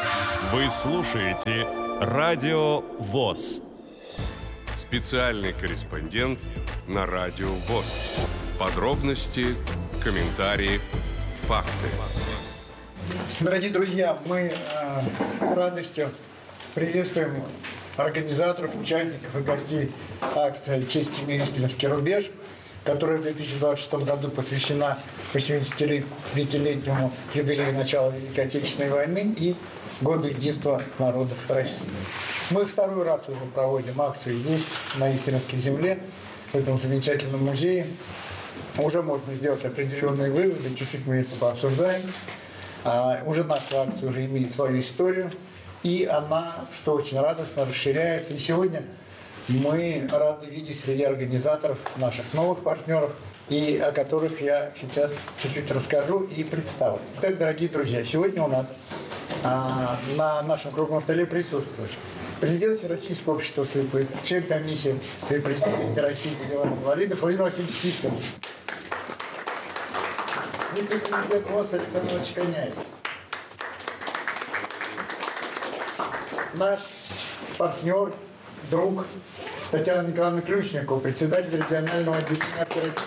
Вы слушаете Радио ВОС. Специальный корреспондент на Радио ВОС. Подробности, комментарии, факты. Дорогие друзья, мы с радостью приветствуем организаторов, участников и гостей акции «Честь имеет Истринский рубеж», которая в 2026 году посвящена 85-летнему юбилею начала Великой Отечественной войны и году единства народов России. Мы второй раз уже проводим акцию здесь, на Истринской земле, в этом замечательном музее. Уже можно сделать определенные выводы, чуть-чуть мы это пообсуждаем. Уже наша акция уже имеет свою историю, и она, что очень радостно, расширяется. И сегодня мы рады видеть среди организаторов наших новых партнеров, и о которых я сейчас чуть-чуть расскажу и представлю. Итак, дорогие друзья, сегодня у нас на нашем круглом столе присутствует президент Всероссийского общества слепых, член комиссии при президенте России по делам инвалидов Владимир Васильевич Сишкин, вице-президент ВОС Александр Иванович Коняев, наш партнер, друг Татьяна Николаевна Ключникова, председатель регионального отделения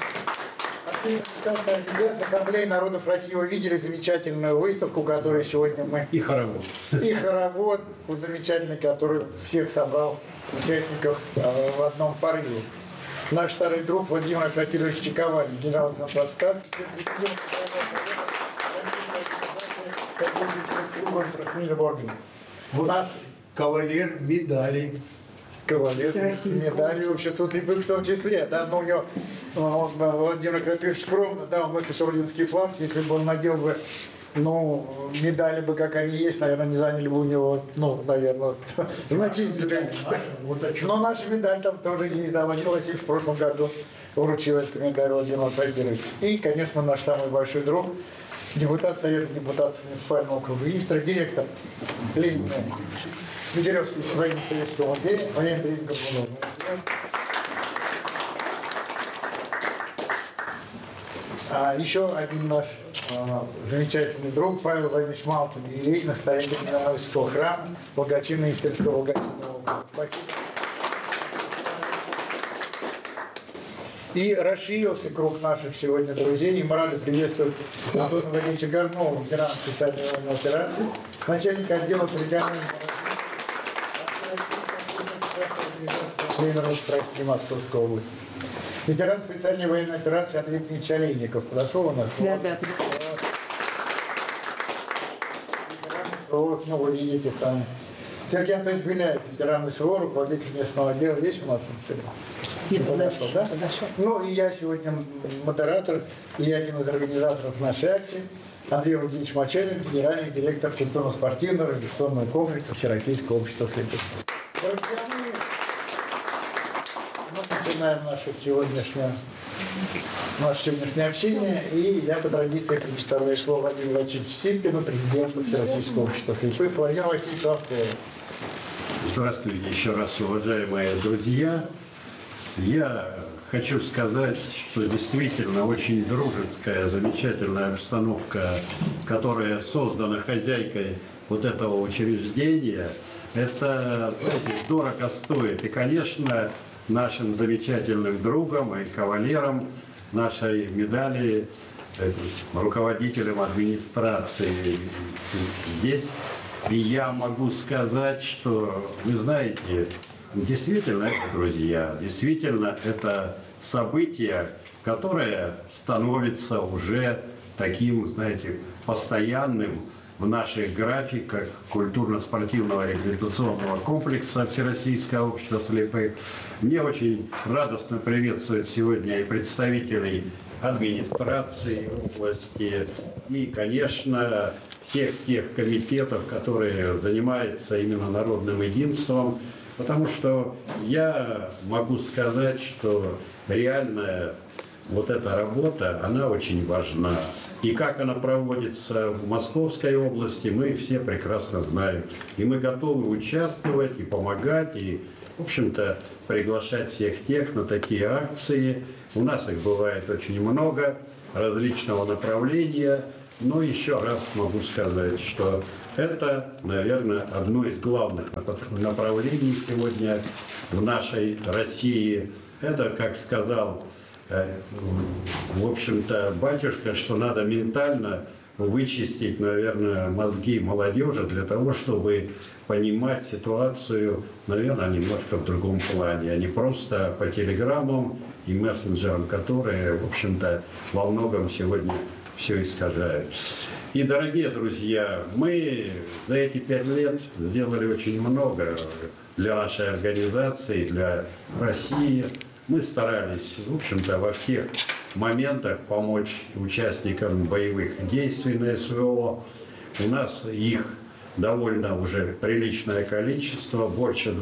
Ассамблеи народов России. Вы видели замечательную выставку, которую сегодня мы... И хоровод. И хоровод замечательный, который всех собрал участников в одном порыве. Наш старый друг Владимир Аксакирович Чековалин, генерал-лейтенант в отставке, наш Кавалер медали. Кавалер медали общества слепых в том числе. Да, но у него Владимир Аксакирович скромно, да, он выписал орденский флаг, если бы он надел бы, медали бы, как они есть, наверное, не заняли бы у него, наверное, значительно. Но наша медаль там тоже есть, да, Владимир Васильевич в прошлом году вручил эту медаль Владимиру Аксакировичу. И, конечно, наш самый большой друг, депутат Совета депутатов муниципального округа Истра, директор Ленина Снегиревского военно-советского музея, Валерий Андреевич. Еще один наш замечательный друг Павел Владимирович Малкин, иерей, настоятель Мироносского храма, благочинный Истринского благочинного округа. Спасибо. И расширился круг наших сегодня друзей, и мы рады приветствовать Антона Валерьевича Горнова, ветерана специальной военной операции, начальника отдела территориальной России Московской области. Ветеран специальной военной операции Андрей Дмитриевич Олейников. Подошел у нас? Да. Вы видите сами. Сергей Анатольевич Беляев, ветеран СВО, руководитель местного отдела. Есть у нас? Нет, подошел, да? Подошел. И я сегодня модератор и один из организаторов нашей акции. Андрей Владимирович Мачалин, генеральный директор культурно-спортивного революционного комплекса Всероссийского общества слепых. Мы начинаем наше сегодняшнее общение, и я по традиции предоставляю слово Владимиру Васильевичу Сишкину, президенту Всероссийского общества слепых. Владимир Васильевич, вам слово. Здравствуйте еще раз, уважаемые друзья. Я хочу сказать, что действительно очень дружеская, замечательная обстановка, которая создана хозяйкой вот этого учреждения, это, знаете, дорого стоит. И, конечно, нашим замечательным другом и кавалером нашей медали, руководителем администрации здесь. И я могу сказать, что, вы знаете, действительно это друзья, действительно это событие, которое становится уже таким, знаете, постоянным в наших графиках культурно-спортивного реабилитационного комплекса Всероссийского общества слепых. Мне очень радостно приветствовать сегодня и представителей администрации области, и, конечно, всех тех комитетов, которые занимаются именно народным единством, потому что я могу сказать, что реальная вот эта работа, она очень важна. И как она проводится в Московской области, мы все прекрасно знаем. И мы готовы участвовать и помогать, и, в общем-то, приглашать всех тех на такие акции. У нас их бывает очень много, различного направления. Но еще раз могу сказать, что это, наверное, одно из главных направлений сегодня в нашей России. Это, как сказал, в общем-то, батюшка, что надо ментально вычистить, наверное, мозги молодежи для того, чтобы понимать ситуацию, наверное, немножко в другом плане, а не просто по телеграммам и мессенджерам, которые, в общем-то, во многом сегодня все искажают. И, дорогие друзья, мы за эти 5 лет сделали очень много для нашей организации, для России. Мы старались, в общем-то, во всех моментах помочь участникам боевых действий на СВО. У нас их довольно уже приличное количество, больше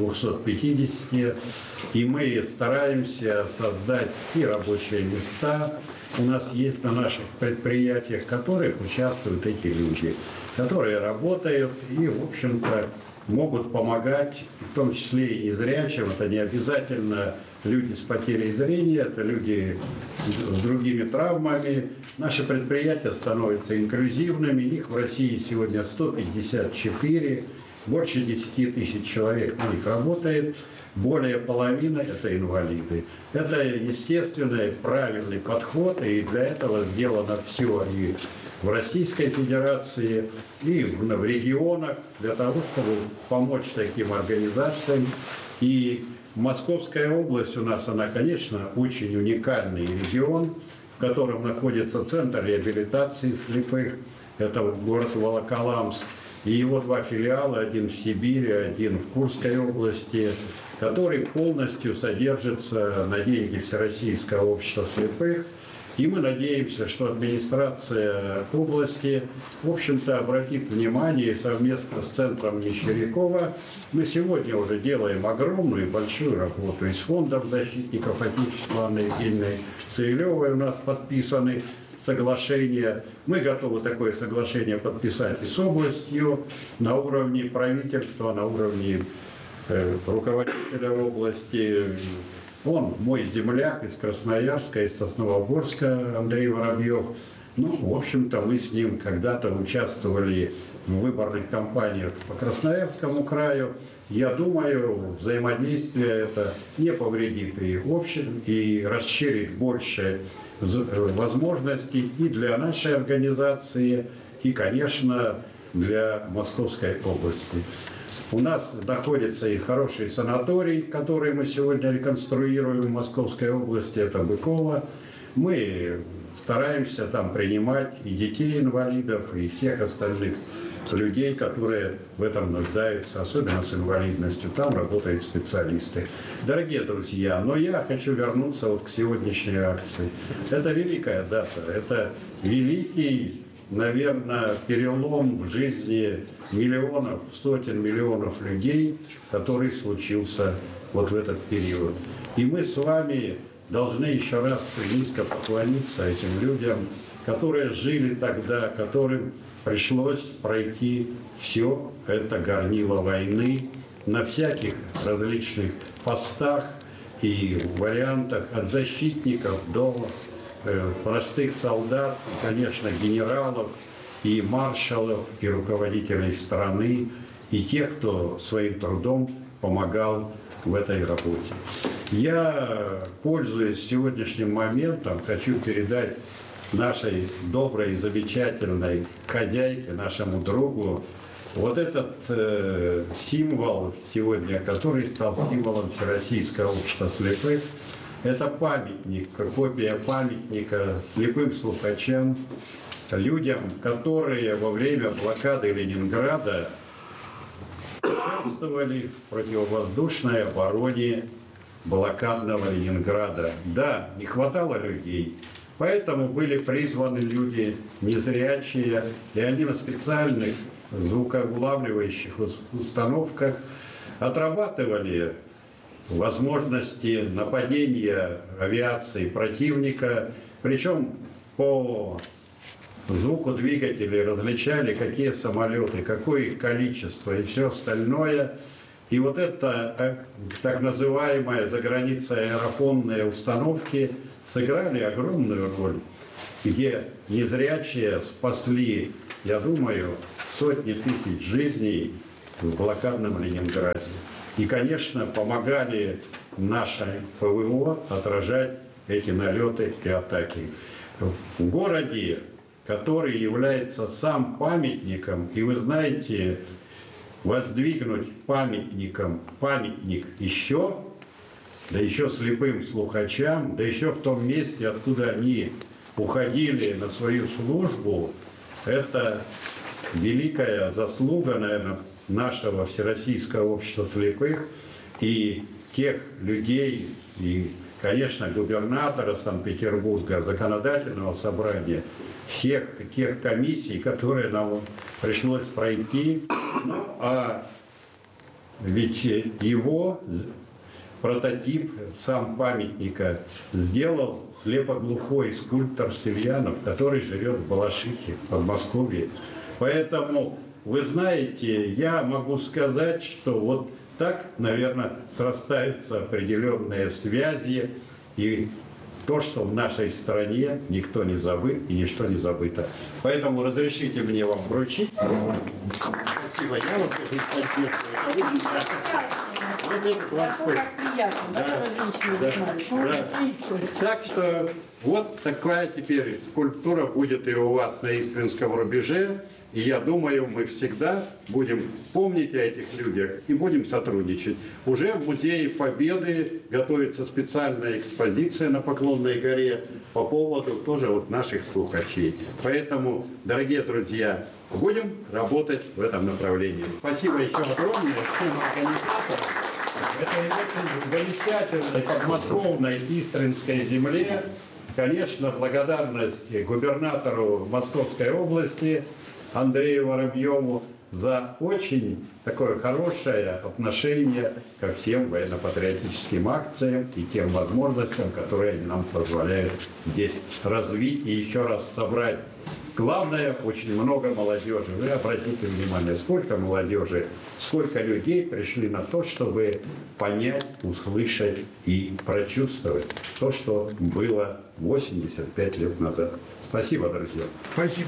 250. И мы стараемся создать и рабочие места. У нас есть на наших предприятиях, в которых участвуют эти люди, которые работают и, в общем-то, могут помогать, в том числе и незрячим. Это не обязательно люди с потерей зрения, это люди с другими травмами. Наши предприятия становятся инклюзивными, их в России сегодня 154, больше 10 тысяч человек на них работает, более половины – это инвалиды. Это естественный, правильный подход, и для этого сделано все и в Российской Федерации, и в регионах, для того, чтобы помочь таким организациям. И Московская область у нас, она, конечно, очень уникальный регион, в котором находится Центр реабилитации слепых, это город Волоколамск, и его 2 филиала, один в Сибири, один в Курской области, который полностью содержится на деньги Всероссийского общества слепых. И мы надеемся, что администрация области, в общем-то, обратит внимание совместно с центром Мещерякова. Мы сегодня уже делаем огромную, большую работу. И с фондом защитников Отечества Анны Евгеньевны Цейлевой у нас подписаны соглашения. Мы готовы такое соглашение подписать и с областью на уровне правительства, на уровне руководителя области. Он мой земляк из Красноярска, из Сосновоборска, Андрей Воробьев. Ну, в общем-то, мы с ним когда-то участвовали в выборных кампаниях по Красноярскому краю. Я думаю, взаимодействие это не повредит и общем, и расширит больше возможностей и для нашей организации, и, конечно, для Московской области. У нас находится и хороший санаторий, который мы сегодня реконструируем в Московской области, это Быково. Мы стараемся там принимать и детей-инвалидов, и всех остальных людей, которые в этом нуждаются, особенно с инвалидностью. Там работают специалисты. Дорогие друзья, но я хочу вернуться вот к сегодняшней акции. Это великая дата, это великий, наверное, перелом в жизни миллионов, сотен миллионов людей, который случился вот в этот период. И мы с вами должны еще раз низко поклониться этим людям, которые жили тогда, которым пришлось пройти все это горнило войны на всяких различных постах и вариантах, от защитников до простых солдат, конечно, генералов, и маршалов, и руководителей страны, и тех, кто своим трудом помогал в этой работе. Я, пользуясь сегодняшним моментом, хочу передать нашей доброй, замечательной хозяйке, нашему другу, вот этот символ сегодня, который стал символом Всероссийского общества слепых. Это памятник, копия памятника слепым слухачам, людям, которые во время блокады Ленинграда участвовали в противовоздушной обороне блокадного Ленинграда. Да, не хватало людей, поэтому были призваны люди незрячие, и они на специальных звукоулавливающих установках отрабатывали возможности нападения авиации противника, причем по звуку двигателей различали, какие самолеты, какое их количество и все остальное. И вот это так называемые за границей аэрофонные установки сыграли огромную роль где незрячие спасли, я думаю, сотни тысяч жизней в блокадном Ленинграде. И, конечно, помогали наши ПВО отражать эти налеты и атаки. В городе, который является сам памятником, и вы знаете, воздвигнуть памятник еще, да еще слепым слухачам, да еще в том месте, откуда они уходили на свою службу, это великая заслуга, наверное, нашего Всероссийского общества слепых и тех людей, и, конечно, губернатора Санкт-Петербурга, законодательного собрания, всех тех комиссий, которые нам пришлось пройти. Ну, а ведь его прототип сам памятника сделал слепоглухой скульптор Сельянов, который живет в Балашихе, в Подмосковье. Поэтому, вы знаете, я могу сказать, что вот так, наверное, срастаются определенные связи, и то, что в нашей стране никто не забыт и ничто не забыто. Поэтому разрешите мне вам вручить. Спасибо. Я вот Так что вот такая теперь скульптура будет и у вас на Истринском рубеже. И я думаю, мы всегда будем помнить о этих людях и будем сотрудничать. Уже в Музее Победы готовится специальная экспозиция на Поклонной горе по поводу тоже вот наших слухачей. Поэтому, дорогие друзья, будем работать в этом направлении. Спасибо еще огромное всем организаторам. Это замечательной подмосковной Истринской земле. Конечно, благодарность губернатору Московской области Андрею Воробьеву за очень такое хорошее отношение ко всем военно-патриотическим акциям и тем возможностям, которые они нам позволяют здесь развить и еще раз собрать. Главное, очень много молодежи. Вы обратите внимание, сколько молодежи, сколько людей пришли на то, чтобы понять, услышать и прочувствовать то, что было 85 лет назад. Спасибо, друзья. Спасибо.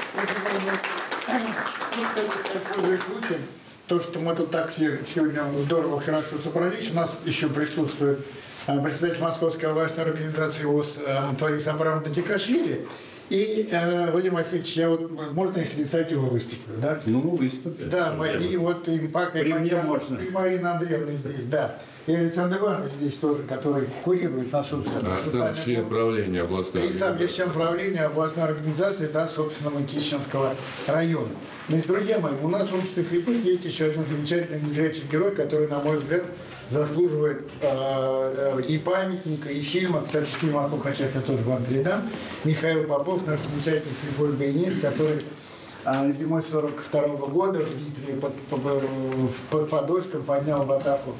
То, что мы тут так все сегодня здорово, хорошо собрались, у нас еще присутствует председатель Московской областной организации ВОС Анатолий Абрамович Дикашвили. И, Владимир Васильевич, я вот, можно, если инициативу выступлю, да? Ну, выступим. Да, и вот и Пака, и Марина Андреевна здесь, да. И Александр Иванович здесь тоже, который курирует нашу сам член правления областной организации. И сам я член правления областной организации, да, собственно, Макищинского района. Значит, друзья мои, у нас в обществе слепых есть еще один замечательный незрячий герой, который, на мой взгляд, заслуживает и памятника, и фильма. Кстати, фильм о слухачах я тоже вам передам. Михаил Попов, наш замечательный слепой баянист, который зимой 1942 года в битве под Подольском поднял в атаку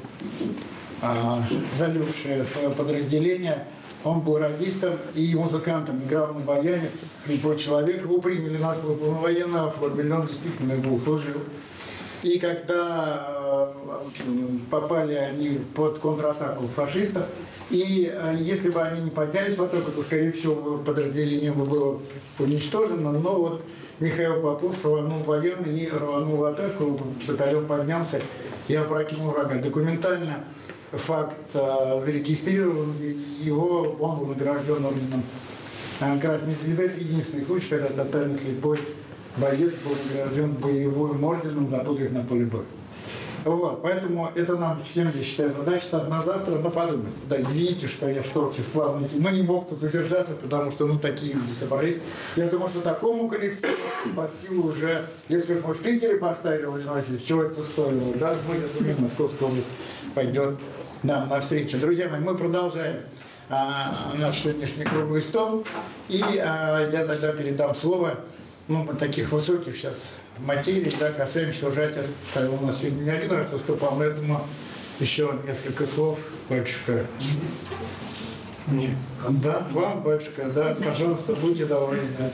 залегшее свое подразделение. Он был радистом и музыкантом, играл на баяне, слепой человек. Его приняли на службу на военного форме, он действительно был служил. И когда попали они под контратаку фашистов, и если бы они не поднялись в атаку, то, скорее всего, подразделение бы было уничтожено. Но вот Михаил Попов рванул военный и рванул в атаку, батальон поднялся и опрокинул врага. Документально факт зарегистрирован, его, он был награжден орденом Красной Звезды. Это единственный случай, когда тотально слепой боец был награжден боевым орденом за подвиг на поле боя. Вот, поэтому это нам всем, я считаю, задача на завтра, но подумаем. Да, извините, что я вторгся в плавно, но не мог тут удержаться, потому что, такие люди собрались. Я думаю, что такому коллективу под силу уже, если уж мы в Питере поставили, Владимир Васильевич, чего это стоило, да, мы, Московская область, пойдет нам навстречу. Друзья мои, мы продолжаем наш сегодняшний круглый стол, и я тогда передам слово, мы таких высоких сейчас материй, да, касаемся уже, у нас сегодня не один раз выступал, но я думаю, еще несколько слов, батюшка. Мне. Да, вам, батюшка, да, пожалуйста, будьте добры. Да.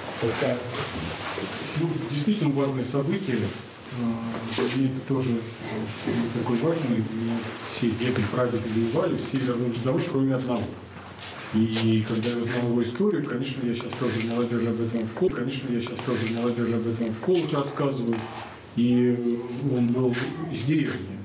Действительно важное событие. Это тоже такой важный. Все деды, прадеды воевали, все вернулись домой, кроме одного. И когда я узнал его историю, конечно, я сейчас тоже молодежи об этом в школах рассказываю. И он был из деревни.